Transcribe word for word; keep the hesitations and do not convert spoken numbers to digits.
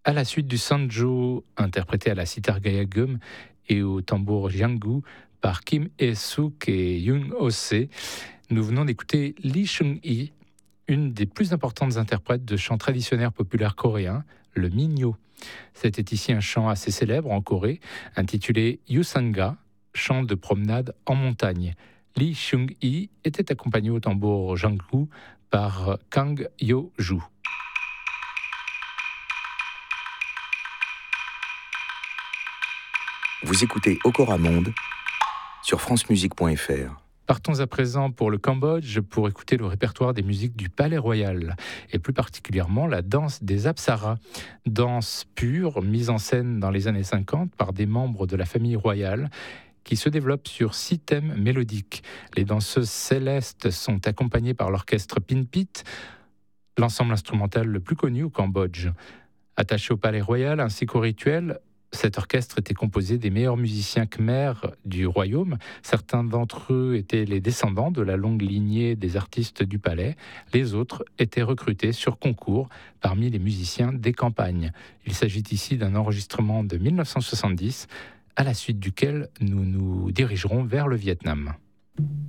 À la suite du Sanjo, interprété à la sitar Gayagum et au tambour Jianggu par Kim Hye-suk et Yoon Oh-se, nous venons d'écouter Lee Chung-hee, une des plus importantes interprètes de chants traditionnels populaires coréens, le Minyo. C'était ici un chant assez célèbre en Corée, intitulé Yusanga, chant de promenade en montagne. Lee Chung-hee était accompagné au tambour Jianggu par Kang Yo-ju. Vous écoutez Okora Monde sur france musique point f r. Partons à présent pour le Cambodge pour écouter le répertoire des musiques du Palais Royal et plus particulièrement la danse des Apsaras. Danse pure, mise en scène dans les années cinquante par des membres de la famille royale qui se développe sur six thèmes mélodiques. Les danseuses célestes sont accompagnées par l'orchestre Pinpit, l'ensemble instrumental le plus connu au Cambodge. Attaché au Palais Royal ainsi qu'au rituel, cet orchestre était composé des meilleurs musiciens khmers du royaume. Certains d'entre eux étaient les descendants de la longue lignée des artistes du palais. Les autres étaient recrutés sur concours parmi les musiciens des campagnes. Il s'agit ici d'un enregistrement de mille neuf cent soixante-dix, à la suite duquel nous nous dirigerons vers le Vietnam.